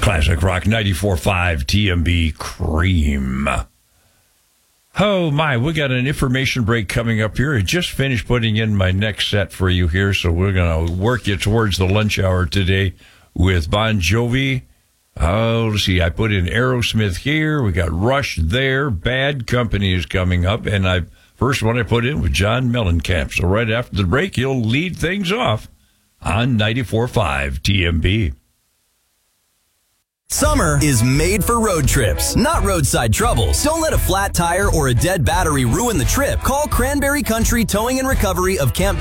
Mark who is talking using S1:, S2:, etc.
S1: Classic Rock 94.5 TMB Cream. Oh my, we got an information break coming up here. I just finished putting in my next set for you here, so we're going to work you towards the lunch hour today with Bon Jovi. Oh, let's see, I put in Aerosmith here. We got Rush there. Bad Company is coming up, and first one I put in was John Mellencamp. So right after the break, he'll lead things off on 94.5 TMB.
S2: Summer is made for road trips, not roadside troubles. Don't let a flat tire or a dead battery ruin the trip. Call Cranberry Country Towing and Recovery of Camp